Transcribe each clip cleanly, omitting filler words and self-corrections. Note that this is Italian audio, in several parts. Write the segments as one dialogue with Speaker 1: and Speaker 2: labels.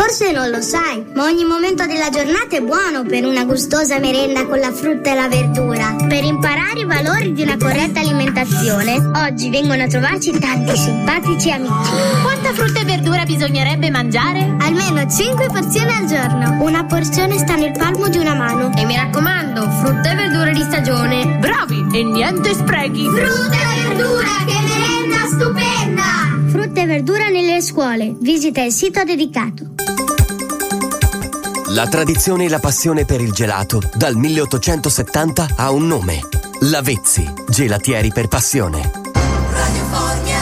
Speaker 1: Forse non lo sai, ma ogni momento della giornata è buono per una gustosa merenda con la frutta e la verdura. Per imparare i valori di una corretta alimentazione, oggi vengono a trovarci tanti simpatici amici.
Speaker 2: Quanta frutta e verdura bisognerebbe mangiare?
Speaker 1: Almeno 5 porzioni al giorno. Una porzione sta nel palmo di una mano.
Speaker 2: E mi raccomando, frutta e verdura di stagione. Bravi! E niente sprechi.
Speaker 1: Frutta e verdura, che merenda stupenda! Frutta e verdura nelle scuole. Visita il sito dedicato.
Speaker 3: La tradizione e la passione per il gelato dal 1870 ha un nome: Lavezzi, gelatieri per passione.
Speaker 4: Radio Formia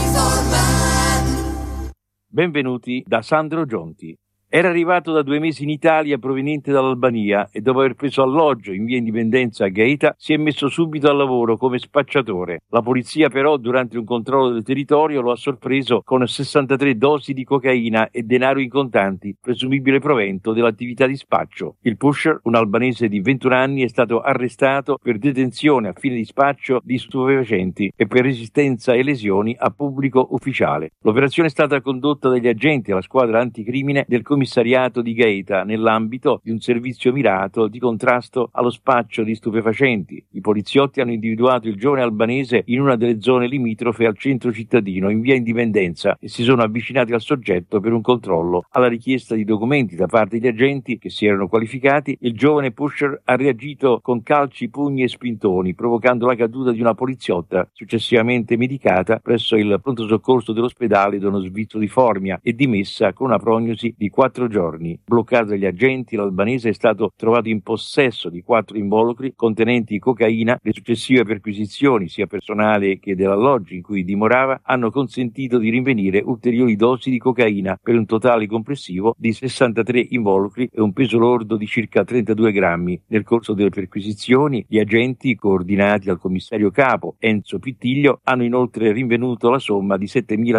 Speaker 4: informa.
Speaker 5: Benvenuti da Sandro Gionti. Era arrivato da 2 mesi in Italia proveniente dall'Albania e dopo aver preso alloggio in via Indipendenza a Gaeta si è messo subito al lavoro come spacciatore. La polizia però durante un controllo del territorio lo ha sorpreso con 63 dosi di cocaina e denaro in contanti, presumibile provento dell'attività di spaccio. Il pusher, un albanese di 21 anni, è stato arrestato per detenzione a fine di spaccio di stupefacenti e per resistenza e lesioni a pubblico ufficiale. L'operazione è stata condotta dagli agenti della squadra anticrimine del commissariato di Gaeta nell'ambito di un servizio mirato di contrasto allo spaccio di stupefacenti. I poliziotti hanno individuato il giovane albanese in una delle zone limitrofe al centro cittadino in via Indipendenza e si sono avvicinati al soggetto per un controllo. Alla richiesta di documenti da parte degli agenti che si erano qualificati, il giovane pusher ha reagito con calci, pugni e spintoni, provocando la caduta di una poliziotta, successivamente medicata presso il pronto soccorso dell'ospedale Dono Svizzo di Formia e dimessa con una prognosi di 4 giorni. Bloccato dagli agenti, l'albanese è stato trovato in possesso di 4 involucri contenenti cocaina. Le successive perquisizioni, sia personale che dell'alloggio in cui dimorava, hanno consentito di rinvenire ulteriori dosi di cocaina per un totale complessivo di 63 involucri e un peso lordo di circa 32 grammi. Nel corso delle perquisizioni, gli agenti, coordinati dal commissario capo Enzo Pittiglio, hanno inoltre rinvenuto la somma di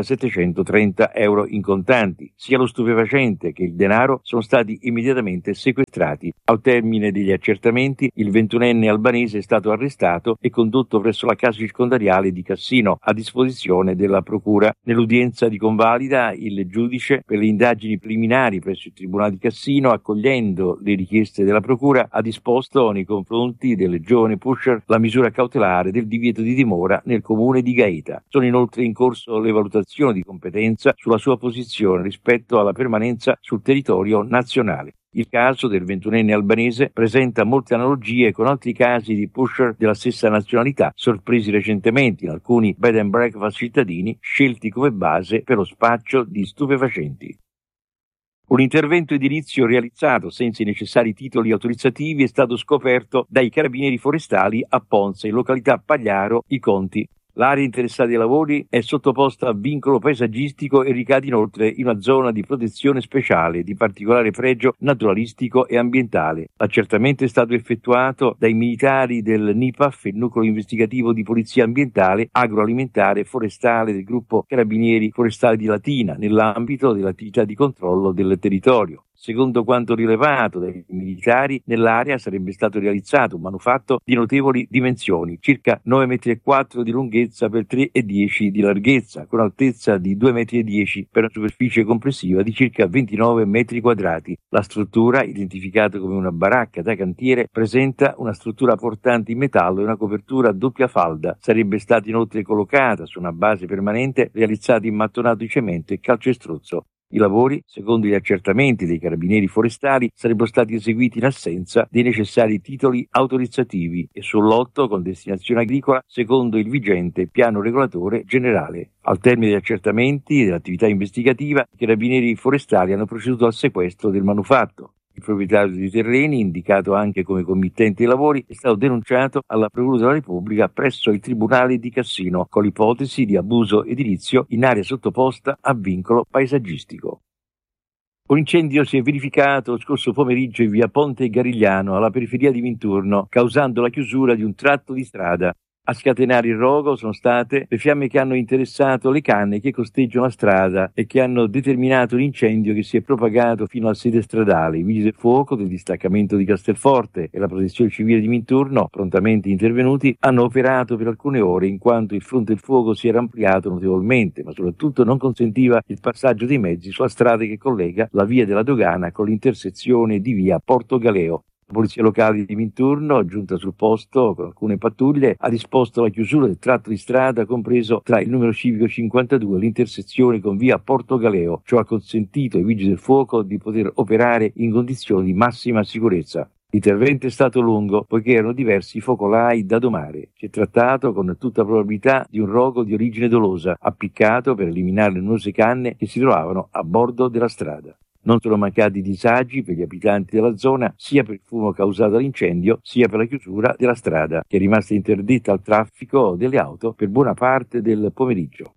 Speaker 5: 7.730 euro in contanti. Sia lo stupefacente che il denaro sono stati immediatamente sequestrati. Al termine degli accertamenti, il 21enne albanese è stato arrestato e condotto presso la casa circondariale di Cassino a disposizione della procura. Nell'udienza di convalida, il giudice per le indagini preliminari presso il tribunale di Cassino, accogliendo le richieste della procura, ha disposto nei confronti del giovane pusher la misura cautelare del divieto di dimora nel comune di Gaeta. Sono inoltre in corso le valutazioni di competenza sulla sua posizione rispetto alla permanenza sul territorio nazionale. Il caso del 21enne albanese presenta molte analogie con altri casi di pusher della stessa nazionalità sorpresi recentemente in alcuni bed and breakfast cittadini scelti come base per lo spaccio di stupefacenti. Un intervento edilizio realizzato senza i necessari titoli autorizzativi è stato scoperto dai carabinieri forestali a Ponza, in località Pagliaro, I Conti. L'area interessata ai lavori è sottoposta a vincolo paesaggistico e ricade inoltre in una zona di protezione speciale di particolare pregio naturalistico e ambientale. L'accertamento è stato effettuato dai militari del NIPAF, il nucleo investigativo di polizia ambientale, agroalimentare e forestale del gruppo Carabinieri Forestali di Latina, nell'ambito dell'attività di controllo del territorio. Secondo quanto rilevato dai militari, nell'area sarebbe stato realizzato un manufatto di notevoli dimensioni, circa 9,4 metri di lunghezza per 3,10 di larghezza, con altezza di 2,10 metri per una superficie complessiva di circa 29 metri quadrati. La struttura, identificata come una baracca da cantiere, presenta una struttura portante in metallo e una copertura a doppia falda. Sarebbe stata inoltre collocata su una base permanente realizzata in mattonato di cemento e calcestruzzo. I lavori, secondo gli accertamenti dei carabinieri forestali, sarebbero stati eseguiti in assenza dei necessari titoli autorizzativi e sul lotto con destinazione agricola secondo il vigente piano regolatore generale. Al termine degli accertamenti dell'attività investigativa, i carabinieri forestali hanno proceduto al sequestro del manufatto. Il proprietario dei terreni, indicato anche come committente dei lavori, è stato denunciato alla Procura della Repubblica presso il Tribunale di Cassino con l'ipotesi di abuso edilizio in area sottoposta a vincolo paesaggistico. Un incendio si è verificato lo scorso pomeriggio in via Ponte Garigliano, alla periferia di Minturno, causando la chiusura di un tratto di strada. A scatenare il rogo sono state le fiamme che hanno interessato le canne che costeggiano la strada e che hanno determinato l'incendio che si è propagato fino alla sede stradale. I vigili del fuoco del distaccamento di Castelforte e la protezione civile di Minturno, prontamente intervenuti, hanno operato per alcune ore in quanto il fronte del fuoco si era ampliato notevolmente, ma soprattutto non consentiva il passaggio dei mezzi sulla strada che collega la via della Dogana con l'intersezione di via Portogaleo. La polizia locale di Minturno, giunta sul posto con alcune pattuglie, ha disposto la chiusura del tratto di strada compreso tra il numero civico 52 e l'intersezione con via Portogaleo. Ciò ha consentito ai vigili del fuoco di poter operare in condizioni di massima sicurezza. L'intervento è stato lungo poiché erano diversi i focolai da domare. Si è trattato con tutta probabilità di un rogo di origine dolosa, appiccato per eliminare le numerose canne che si trovavano a bordo della strada. Non sono mancati disagi per gli abitanti della zona, sia per il fumo causato dall'incendio, sia per la chiusura della strada, che è rimasta interdetta al traffico delle auto per buona parte del pomeriggio.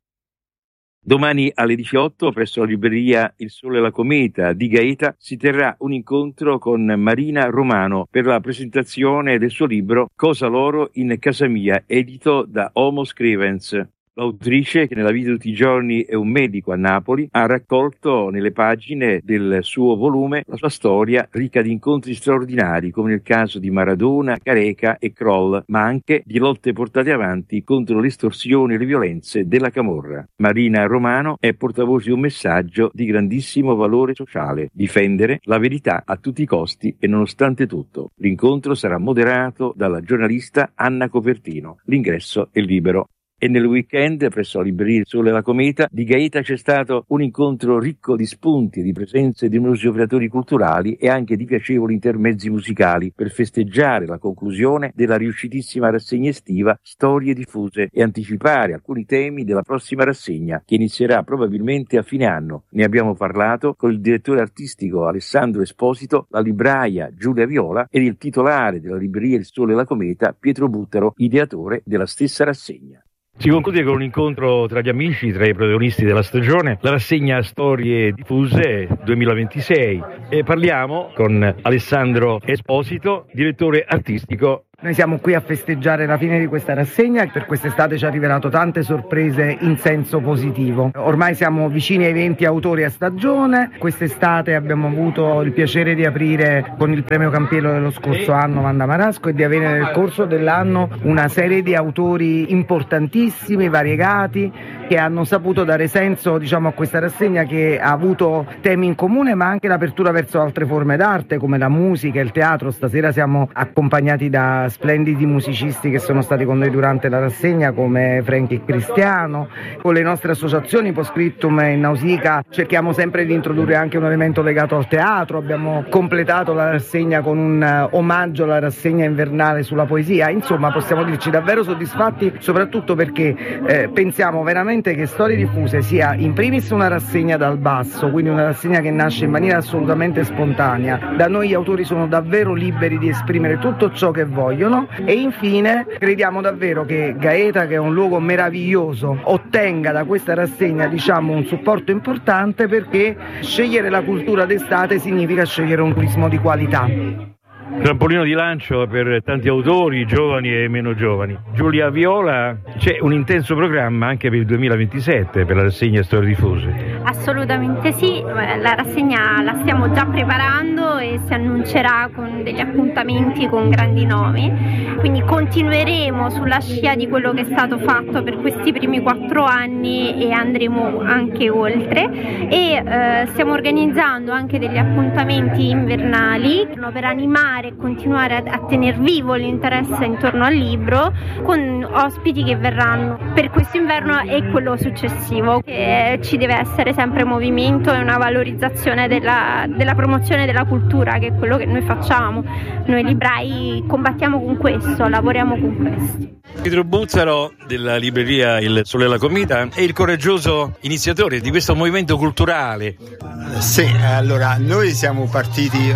Speaker 5: Domani alle 18 presso la libreria Il Sole e la Cometa di Gaeta si terrà un incontro con Marina Romano per la presentazione del suo libro Cosa loro in casa mia, edito da Homo Scrivens. L'autrice, che nella vita di tutti i giorni è un medico a Napoli, ha raccolto nelle pagine del suo volume la sua storia ricca di incontri straordinari, come nel caso di Maradona, Careca e Kroll, ma anche di lotte portate avanti contro le estorsioni e le violenze della camorra. Marina Romano è portavoce di un messaggio di grandissimo valore sociale: difendere la verità a tutti i costi e nonostante tutto. L'incontro sarà moderato dalla giornalista Anna Copertino. L'ingresso è libero. E nel weekend, presso la libreria Il Sole e la Cometa di Gaeta, c'è stato un incontro ricco di spunti e di presenze di numerosi operatori culturali e anche di piacevoli intermezzi musicali per festeggiare la conclusione della riuscitissima rassegna estiva Storie diffuse e anticipare alcuni temi della prossima rassegna che inizierà probabilmente a fine anno. Ne abbiamo parlato con il direttore artistico Alessandro Esposito, la libraia Giulia Viola ed il titolare della libreria Il Sole e la Cometa Pietro Buttero, ideatore della stessa rassegna.
Speaker 6: Si conclude con un incontro tra gli amici, tra i protagonisti della stagione, la rassegna Storie diffuse 2026, e parliamo con Alessandro Esposito, direttore artistico.
Speaker 7: Noi siamo qui a festeggiare la fine di questa rassegna, per quest'estate ci ha rivelato tante sorprese in senso positivo. Ormai siamo vicini ai 20 autori a stagione, quest'estate abbiamo avuto il piacere di aprire con il premio Campiello dello scorso anno Wanda Marasco e di avere nel corso dell'anno una serie di autori importantissimi, variegati, che hanno saputo dare senso, a questa rassegna, che ha avuto temi in comune ma anche l'apertura verso altre forme d'arte come la musica, il teatro. Stasera siamo accompagnati da splendidi musicisti che sono stati con noi durante la rassegna come Frankie Cristiano. Con le nostre associazioni Postscriptum e Nausicaa cerchiamo sempre di introdurre anche un elemento legato al teatro. Abbiamo completato la rassegna con un omaggio alla rassegna invernale sulla poesia. Insomma, possiamo dirci davvero soddisfatti, soprattutto perché pensiamo veramente che Storie diffuse sia in primis una rassegna dal basso, quindi una rassegna che nasce in maniera assolutamente spontanea. Da noi gli autori sono davvero liberi di esprimere tutto ciò che vogliono, e infine crediamo davvero che Gaeta, che è un luogo meraviglioso, ottenga da questa rassegna un supporto importante, perché scegliere la cultura d'estate significa scegliere un turismo di qualità.
Speaker 6: Trampolino di lancio per tanti autori, giovani e meno giovani. Giulia Viola, c'è un intenso programma anche per il 2027 per la rassegna Storie diffuse.
Speaker 8: Assolutamente sì, la rassegna la stiamo già preparando e si annuncerà con degli appuntamenti con grandi nomi, quindi continueremo sulla scia di quello che è stato fatto per questi primi 4 anni e andremo anche oltre, e stiamo organizzando anche degli appuntamenti invernali per animare e continuare a tenere vivo l'interesse intorno al libro, con ospiti che verranno per questo inverno e quello successivo. Ci deve essere sempre movimento e una valorizzazione della promozione della cultura, che è quello che noi facciamo. Noi librai combattiamo con questo, lavoriamo con questo.
Speaker 6: Pietro Buttero della libreria Il Sole e la Cometa è il coraggioso iniziatore di questo movimento culturale.
Speaker 9: Sì, allora noi siamo partiti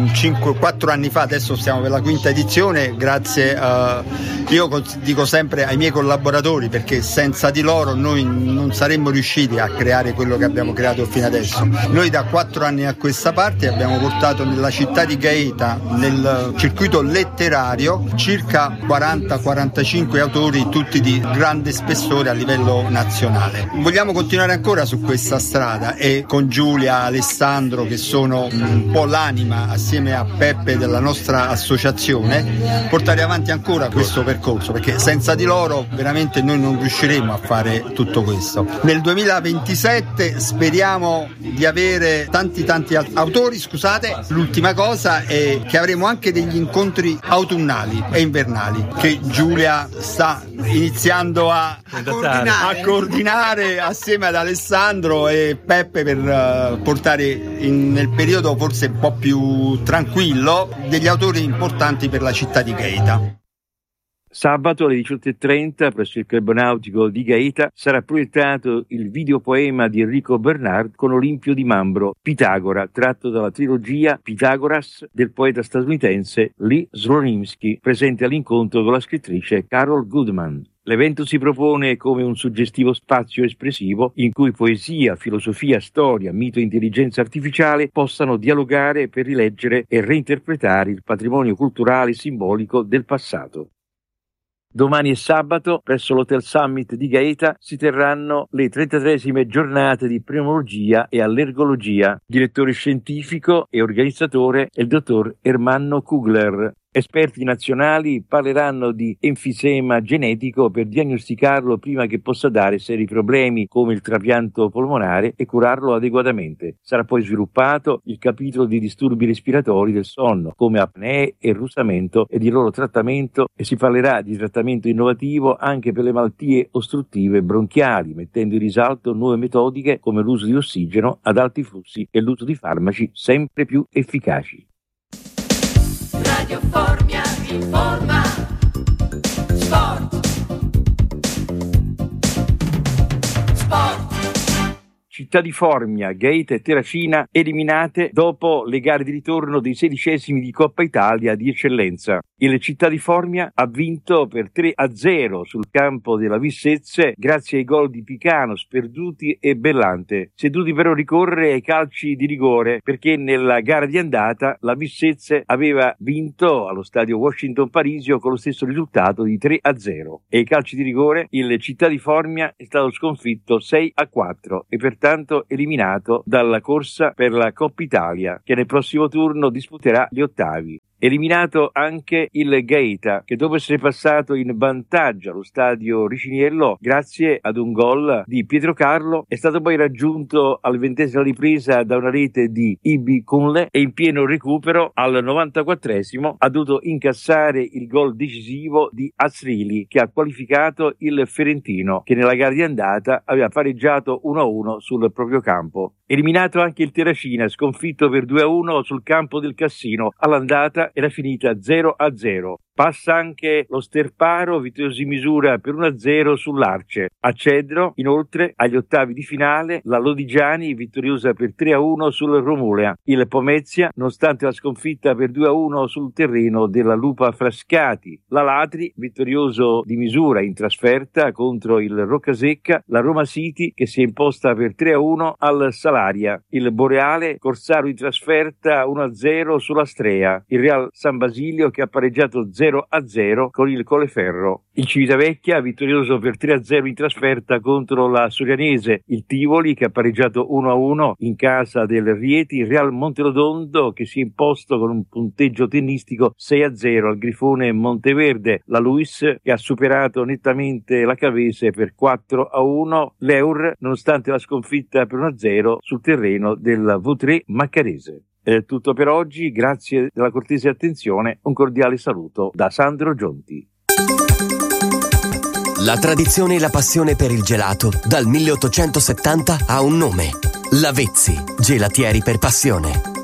Speaker 9: 4 anni fa, adesso stiamo per la 5ª edizione, grazie io dico sempre ai miei collaboratori, perché senza di loro noi non saremmo riusciti a creare quello che abbiamo creato fino adesso. Noi da 4 anni a questa parte abbiamo portato nella città di Gaeta, nel circuito letterario, circa 40-45 autori, tutti di grande spessore a livello nazionale. Vogliamo continuare ancora su questa strada e con Giulia, Alessandro, che sono un po' l'anima assieme a Peppe della nostra associazione, portare avanti ancora questo percorso, perché senza di loro veramente noi non riusciremo a fare tutto questo. Nel 2027 speriamo di avere tanti autori, L'ultima cosa è che avremo anche degli incontri autunnali e invernali che Giulia sta iniziando a coordinare assieme ad Alessandro e Peppe per portare nel periodo forse un po' più tranquillo degli autori importanti per la città di Gaeta.
Speaker 5: Sabato alle 18:30 presso il Club Nautico di Gaeta sarà proiettato il videopoema di Enrico Bernard con Olimpio di Mambro, Pitagora, tratto dalla trilogia Pitagoras del poeta statunitense Lee Slonimsky, presente all'incontro con la scrittrice Carol Goodman. L'evento si propone come un suggestivo spazio espressivo in cui poesia, filosofia, storia, mito e intelligenza artificiale possano dialogare per rileggere e reinterpretare il patrimonio culturale e simbolico del passato. Domani è sabato, presso l'Hotel Summit di Gaeta si terranno le 33esime giornate di pneumologia e allergologia. Direttore scientifico e organizzatore è il dottor Ermanno Kugler. Esperti nazionali parleranno di enfisema genetico per diagnosticarlo prima che possa dare seri problemi come il trapianto polmonare e curarlo adeguatamente. Sarà poi sviluppato il capitolo di disturbi respiratori del sonno come apnee e russamento e di loro trattamento, e si parlerà di trattamento innovativo anche per le malattie ostruttive bronchiali, mettendo in risalto nuove metodiche come l'uso di ossigeno ad alti flussi e l'uso di farmaci sempre più efficaci.
Speaker 4: Radio Formia informa. Sport.
Speaker 5: Città di Formia, Gaeta e Terracina eliminate dopo le gare di ritorno dei 16esimi di Coppa Italia di eccellenza. Il Città di Formia ha vinto per 3-0 sul campo della Vissezze grazie ai gol di Picano, Sperduti e Bellante. Si è dovuti però ricorrere ai calci di rigore perché nella gara di andata la Vissezze aveva vinto allo stadio Washington Parisio con lo stesso risultato di 3-0 e ai calci di rigore il Città di Formia è stato sconfitto 6-4 e pertanto eliminato dalla corsa per la Coppa Italia, che nel prossimo turno disputerà gli ottavi. Eliminato anche il Gaeta, che dopo essere passato in vantaggio allo stadio Riciniello grazie ad un gol di Pietro Carlo, è stato poi raggiunto al 20esima ripresa da una rete di Ibi Kunle e in pieno recupero al 94esimo ha dovuto incassare il gol decisivo di Asrili, che ha qualificato il Ferentino, che nella gara di andata aveva pareggiato 1-1 sul proprio campo. Eliminato anche il Terracina, sconfitto per 2-1 sul campo del Cassino. All'andata era finita 0-0. Passa anche lo Sterparo, vittorioso in misura per 1-0 sull'Arce. A Cedro, inoltre, agli ottavi di finale, la Lodigiani vittoriosa per 3-1 sul Romulea. Il Pomezia, nonostante la sconfitta per 2-1 sul terreno della Lupa Frascati. La Latri, vittorioso di misura in trasferta contro il Roccasecca. La Roma City, che si è imposta per 3-1 al Salaria. Il Boreale, Corsaro in trasferta 1-0 sulla Strea. Il Real San Basilio, che ha pareggiato 0-0 con il Colleferro. Il Civitavecchia vittorioso per 3-0 in trasferta contro la Sorianese. Il Tivoli che ha pareggiato 1-1 in casa del Rieti. Il Real Monterotondo che si è imposto con un punteggio tennistico 6-0 al Grifone Monteverde. La Luis che ha superato nettamente la Cavese per 4-1. L'Eur nonostante la sconfitta per 1-0 sul terreno del Vautrin Maccarese. È tutto per oggi, grazie della cortese attenzione, un cordiale saluto da Sandro Gionti.
Speaker 3: La tradizione e la passione per il gelato dal 1870 ha un nome: Lavezzi, gelatieri per passione.